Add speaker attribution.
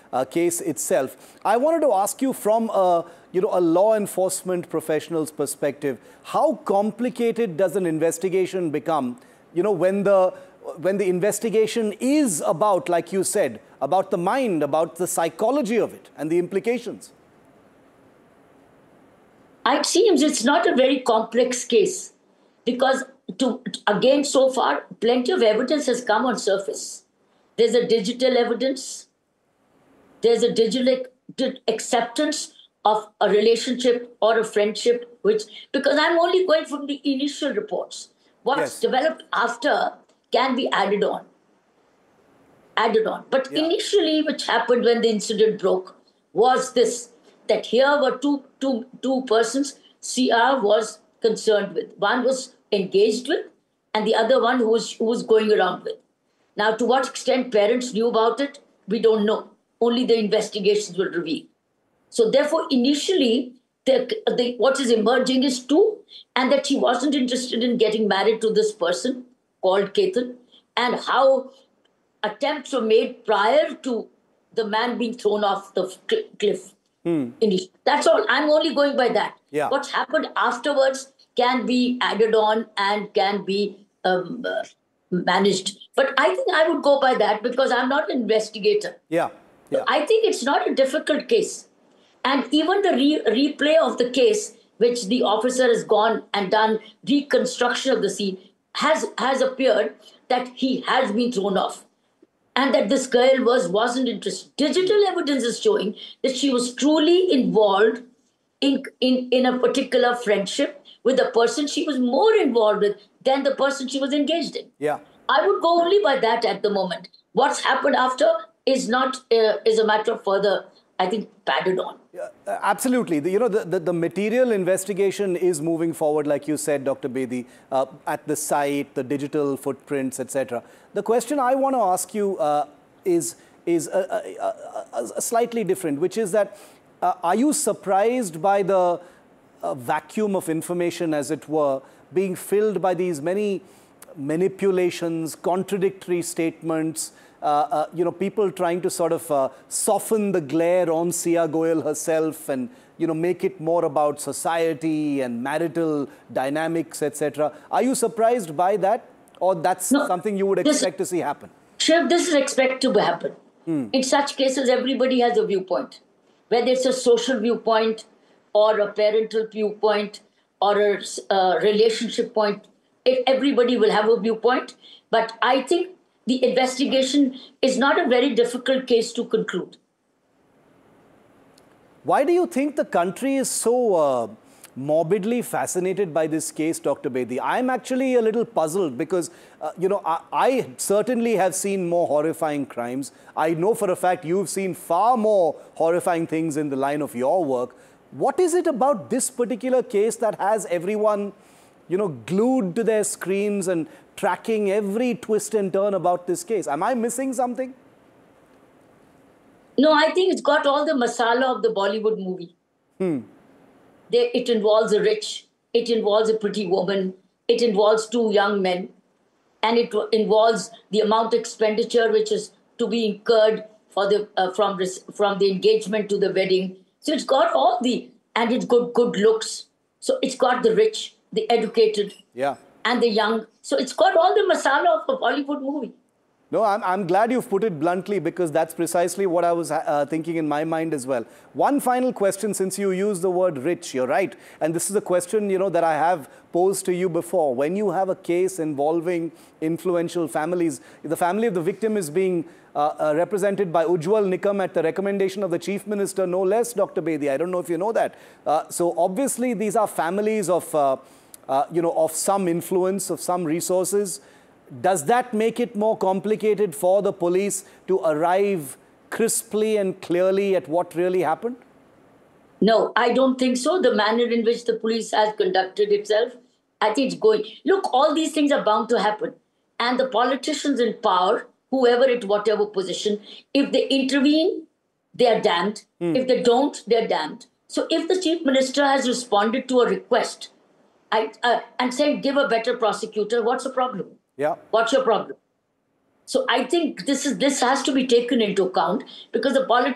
Speaker 1: case itself. I wanted to ask you from a law enforcement professional's perspective, how complicated does an investigation become, when the investigation is about, like you said, about the mind, about the psychology of it and the implications?
Speaker 2: It seems it's not a very complex case because, again, so far, plenty of evidence has come on surface. There's a digital evidence. There's a digital acceptance of a relationship or a friendship, because I'm only going from the initial reports. What's developed after can be added on. But initially, which happened when the incident broke, was this, that here were two persons CR was concerned with. One was engaged with, and the other one who was going around with. Now, to what extent parents knew about it, we don't know. Only the investigations will reveal. So therefore, initially, what is emerging is two, and that she wasn't interested in getting married to this person called Ketan, and how attempts were made prior to the man being thrown off the cliff. That's all. I'm only going by that.
Speaker 1: Yeah.
Speaker 2: What's happened afterwards can be added on and can be managed. But I think I would go by that because I'm not an investigator.
Speaker 1: Yeah.
Speaker 2: So I think it's not a difficult case. And even the replay of the case, which the officer has gone and done reconstruction of the scene, has appeared that he has been thrown off. And that this girl wasn't interested. Digital evidence is showing that she was truly involved in a particular friendship with the person she was more involved with than the person she was engaged in.
Speaker 1: Yeah.
Speaker 2: I would go only by that at the moment. What's happened after is not is a matter of further, I think, padded on.
Speaker 1: Absolutely. The material investigation is moving forward, like you said, Dr. Bedi, at the site, the digital footprints, etc. The question I want to ask you is slightly different, which is that are you surprised by the vacuum of information, as it were, being filled by these many manipulations, contradictory statements, people trying to sort of soften the glare on Sia Goel herself and, make it more about society and marital dynamics, etc. Are you surprised by that? Or that's something you would expect to see happen?
Speaker 2: Shiv, this is expected to happen. In such cases, everybody has a viewpoint. Whether it's a social viewpoint or a parental viewpoint or a relationship point, everybody will have a viewpoint. But I think the investigation is not a very difficult case to conclude.
Speaker 1: Why do you think the country is so morbidly fascinated by this case, Dr. Bedi? I'm actually a little puzzled because, I certainly have seen more horrifying crimes. I know for a fact you've seen far more horrifying things in the line of your work. What is it about this particular case that has everyone, glued to their screens and tracking every twist and turn about this case? Am I missing something?
Speaker 2: No, I think it's got all the masala of the Bollywood movie. It involves a rich, it involves a pretty woman, it involves two young men, and it involves the amount of expenditure which is to be incurred for the from the engagement to the wedding. So it's got all and it's got good looks. So it's got the rich, the educated, and the young. So it's got all the masala of a Bollywood movie.
Speaker 1: No, I'm glad you've put it bluntly because that's precisely what I was thinking in my mind as well. One final question, since you used the word rich, you're right. And this is a question, that I have posed to you before. When you have a case involving influential families, the family of the victim is being represented by Ujjwal Nikam at the recommendation of the Chief Minister, no less, Dr. Bedi. I don't know if you know that. So obviously, these are families of, of some influence, of some resources. Does that make it more complicated for the police to arrive crisply and clearly at what really happened?
Speaker 2: No, I don't think so. The manner in which the police has conducted itself, I think it's going. Look, all these things are bound to happen. And the politicians in power, whoever at whatever position, if they intervene, they are damned. If they don't, they're damned. So if the Chief Minister has responded to a request and saying, give a better prosecutor, what's the problem?
Speaker 1: Yeah.
Speaker 2: What's your problem? So I think this has to be taken into account because the politicians